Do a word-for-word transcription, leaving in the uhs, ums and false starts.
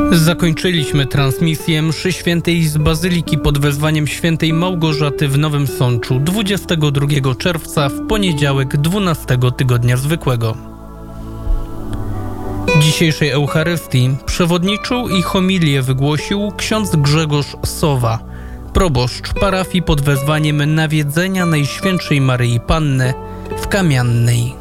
Zakończyliśmy transmisję mszy świętej z Bazyliki pod wezwaniem świętej Małgorzaty w Nowym Sączu dwudziestego drugiego czerwca w poniedziałek dwunastego tygodnia zwykłego. Dzisiejszej Eucharystii przewodniczył i homilię wygłosił ksiądz Grzegorz Sowa, proboszcz parafii pod wezwaniem Nawiedzenia Najświętszej Maryi Panny w Kamiannej.